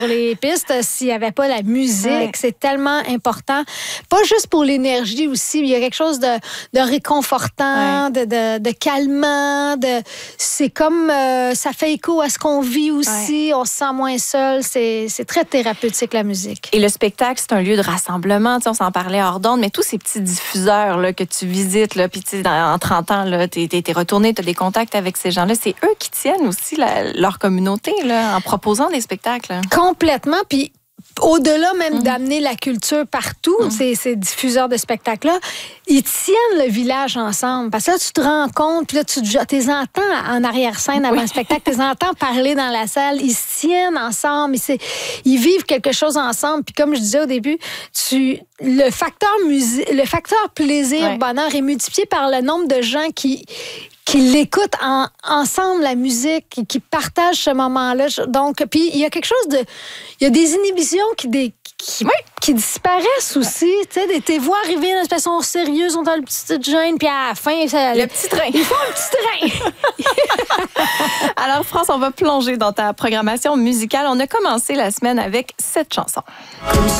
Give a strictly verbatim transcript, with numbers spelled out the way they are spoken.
les pistes s'il n'y avait pas la musique. Ouais. C'est tellement important. Pas juste pour l'énergie aussi. Il y a quelque chose de, de réconfortant, Ouais. de, de, de calmant. De, c'est comme... Euh, ça fait écho à ce qu'on vit aussi. Ouais. On se sent moins seul. C'est, c'est très thérapeutique, la musique. Et le spectacle, c'est un lieu de rassemblement. Tu sais, on s'en parlait hors d'onde, mais tous ces petits diffuseurs là, que tu visites, là, puis tu sais, en trente ans, tu es retourné, tu as des contacts avec ces gens-là. C'est eux qui tiennent aussi la, leur communauté là, en proposant des spectacles. Complètement. Puis au-delà même mmh. d'amener la culture partout, mmh. ces, ces diffuseurs de spectacles-là, ils tiennent le village ensemble. Parce que là, tu te rends compte, puis là, tu les entends en arrière-scène avant oui. le spectacle, tu les entends parler dans la salle, ils se tiennent ensemble, ils, ils vivent quelque chose ensemble. Puis comme je disais au début, tu, le, facteur musi- le facteur plaisir, ouais. bonheur est multiplié par le nombre de gens qui... qui l'écoutent en, ensemble, la musique, qui, qui partagent ce moment-là. Donc, puis il y a quelque chose de... Il y a des inhibitions qui, des, qui, oui. qui disparaissent aussi. Tu sais, tes voix arriver, là, elles sont sérieuses, on a le petit gêne, puis à la fin... Ça, le petit train. Ils font le petit train. Alors, France, on va plonger dans ta programmation musicale. On a commencé la semaine avec cette chanson.